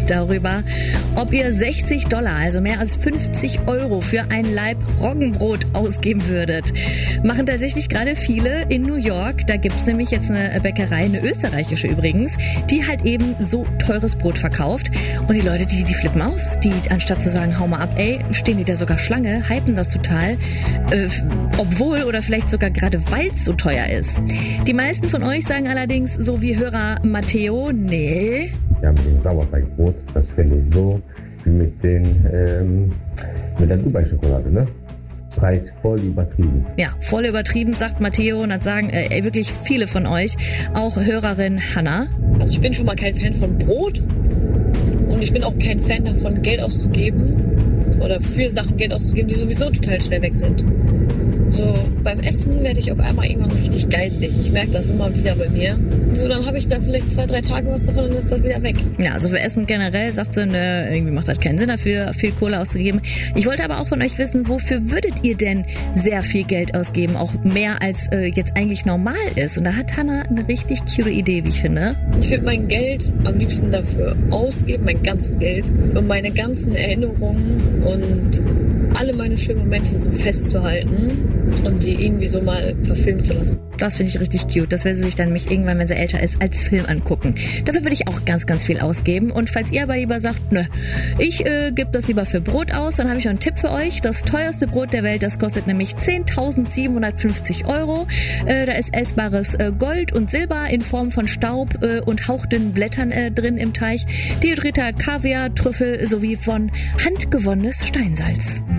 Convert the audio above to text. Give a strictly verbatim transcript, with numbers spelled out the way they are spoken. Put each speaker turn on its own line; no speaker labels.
darüber, ob ihr sechzig Dollar, also mehr als fünfzig Euro für ein Laib Roggenbrot ausgeben würdet. Machen tatsächlich gerade viele in New York. Da gibt's nämlich jetzt eine Bäckerei, eine österreichische übrigens, die halt eben so teures Brot verkauft. Und die Leute, die, die flippen aus. Die, anstatt zu sagen, hau mal ab, ey, stehen die da sogar Schlange, hypen das total. Äh, obwohl oder vielleicht sogar gerade weil es so teuer ist. Die meisten von euch sagen allerdings, so wie Hörer Matteo, nee.
Ja, mit dem Sauerteigbrot, das finde ich so wie mit den, ähm, mit der Dubai-Schokolade, ne? Preis voll übertrieben.
Ja, voll übertrieben, sagt Matteo, und dann sagen äh, ey, wirklich viele von euch, auch Hörerin Hanna.
Also ich bin schon mal kein Fan von Brot und ich bin auch kein Fan davon, Geld auszugeben oder für Sachen Geld auszugeben, die sowieso total schnell weg sind. So, beim Essen werde ich auf einmal irgendwann richtig geizig. Ich merke das immer wieder bei mir. So, dann habe ich da vielleicht zwei, drei Tage was davon und dann ist das wieder weg.
Ja, also für Essen generell sagt sie, ne, irgendwie macht das keinen Sinn dafür, viel Kohle auszugeben. Ich wollte aber auch von euch wissen, wofür würdet ihr denn sehr viel Geld ausgeben? Auch mehr als äh, jetzt eigentlich normal ist. Und da hat Hanna eine richtig cute Idee, wie ich finde.
Ich würde mein Geld am liebsten dafür ausgeben, mein ganzes Geld, um meine ganzen Erinnerungen und alle meine schönen Momente so festzuhalten und die irgendwie so mal verfilmen zu lassen.
Das finde ich richtig cute. Das will sie sich dann nämlich irgendwann, wenn sie älter ist, als Film angucken. Dafür würde ich auch ganz, ganz viel ausgeben. Und falls ihr aber lieber sagt, nö, ich äh, gebe das lieber für Brot aus, dann habe ich noch einen Tipp für euch. Das teuerste Brot der Welt, das kostet nämlich zehntausendsiebenhundertfünfzig Euro. Äh, da ist essbares äh, Gold und Silber in Form von Staub äh, und hauchdünnen Blättern äh, drin im Teich. Dehydrierter Kaviar, Trüffel sowie von handgewonnenes Steinsalz.